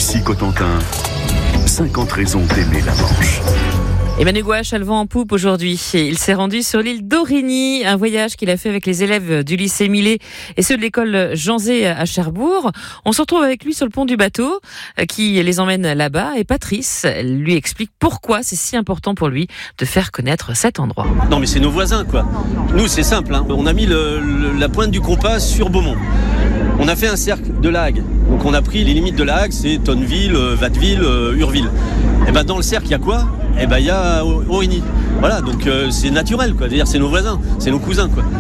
Ici Cotentin, 50 raisons d'aimer la Manche. Emmanuel Gouache a le vent en poupe aujourd'hui. Il s'est rendu sur l'île d'Aurigny, un voyage qu'il a fait avec les élèves du lycée Millet et ceux de l'école Jean Zay à Cherbourg. On se retrouve avec lui sur le pont du bateau qui les emmène là-bas et Patrice lui explique pourquoi c'est si important pour lui de faire connaître cet endroit. Non mais c'est nos voisins quoi. Nous c'est simple, hein. On a mis la pointe du compas sur Beaumont. On a fait un cercle de la Hague. Donc on a pris les limites de la Hague, c'est Tonneville, Watteville, Urville. Et ben dans le cercle il y a quoi ? Et ben il y a Aurigny. Voilà, donc c'est naturel quoi. C'est-à-dire c'est nos voisins, c'est nos cousins quoi.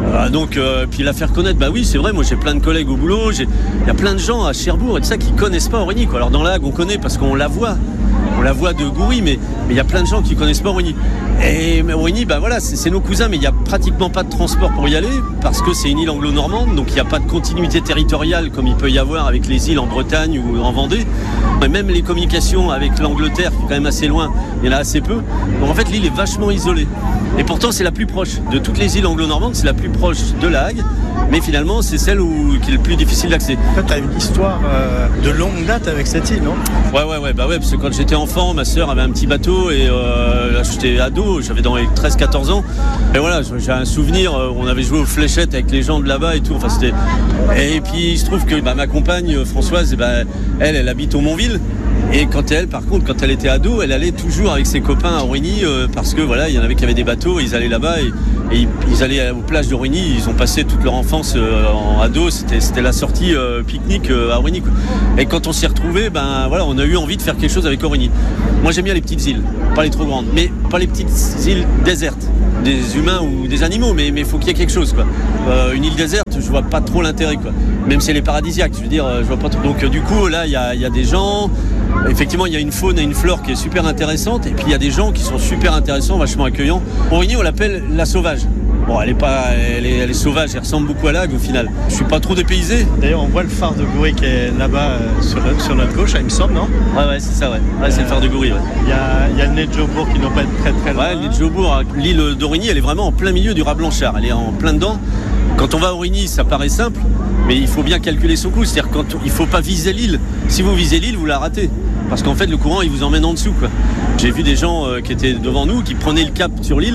Puis la faire connaître, bah oui c'est vrai, moi j'ai plein de collègues au boulot, il y a plein de gens à Cherbourg et tout ça qui connaissent pas Aurigny quoi. Alors dans la Hague on connaît parce qu'on la voit. On la voit de Goury, mais il y a plein de gens qui connaissent pas Aurigny. Et Aurigny, bah voilà, c'est nos cousins, mais il n'y a pratiquement pas de transport pour y aller, parce que c'est une île anglo-normande, donc il n'y a pas de continuité territoriale comme il peut y avoir avec les îles en Bretagne ou en Vendée. Et même les communications avec l'Angleterre, qui est quand même assez loin, il y en a assez peu. Donc en fait, l'île est vachement isolée. Et pourtant, c'est la plus proche de toutes les îles anglo-normandes, c'est la plus proche de la Hague, mais finalement, c'est celle qui est le plus difficile d'accès. En fait, tu as une histoire de longue date avec cette île, non ? Ouais, parce que quand j'étais enfant, ma sœur avait un petit bateau et là, j'étais ado, j'avais dans les 13-14 ans. Et voilà, j'ai un souvenir, on avait joué aux fléchettes avec les gens de là-bas et tout. Enfin, c'était... Et puis, il se trouve que ma compagne, Françoise, elle habite au Montville. Et quand elle était ado, elle allait toujours avec ses copains à Aurigny parce que voilà, il y en avait qui avaient des bateaux, ils allaient là-bas et ils allaient aux plages d'Aurigny. Ils ont passé toute leur enfance en ado. C'était la sortie pique-nique à Aurigny, quoi. Et quand on s'y retrouvait, voilà, on a eu envie de faire quelque chose avec Aurigny. Moi, j'aime bien les petites îles, pas les trop grandes, mais pas les petites îles désertes, des humains ou des animaux, mais il faut qu'il y ait quelque chose, quoi. Une île déserte, je vois pas trop l'intérêt, quoi. Même si elle est paradisiaque, je veux dire, je vois pas trop. Donc du coup, là, il y a des gens. Effectivement, il y a une faune et une flore qui est super intéressante, et puis il y a des gens qui sont super intéressants, vachement accueillants. Aurigny, on l'appelle la sauvage. Bon, elle est sauvage, elle ressemble beaucoup à la Hague au final. Je suis pas trop dépaysé. D'ailleurs, on voit le phare de Goury qui est là-bas sur notre gauche, il me semble, non ? Ouais, c'est ça, ouais. C'est le phare de Goury, ouais. Il y a le nez de Jobourg qui n'est pas très très loin. Ouais, le nez de Jobourg, l'île d'Aurigny, elle est vraiment en plein milieu du Raz Blanchard. Elle est en plein dedans. Quand on va à Aurigny, ça paraît simple, mais il faut bien calculer son coût. C'est-à-dire qu'il ne faut pas viser l'île. Si vous visez l'île, vous la ratez. Parce qu'en fait, le courant, il vous emmène en dessous, quoi. J'ai vu des gens qui étaient devant nous, qui prenaient le cap sur l'île.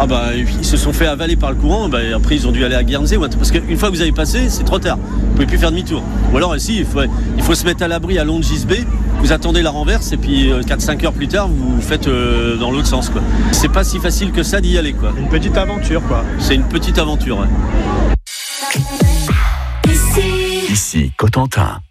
Ils se sont fait avaler par le courant. Après, ils ont dû aller à Guernsey. Parce qu'une fois que vous avez passé, c'est trop tard. Vous ne pouvez plus faire demi-tour. Ou alors, il faut se mettre à l'abri à Longis-Bay. Vous attendez la renverse et puis 4-5 heures plus tard, vous faites dans l'autre sens, quoi. C'est pas si facile que ça d'y aller, quoi. Une petite aventure, quoi. C'est une petite aventure, ouais. Ici Cotentin.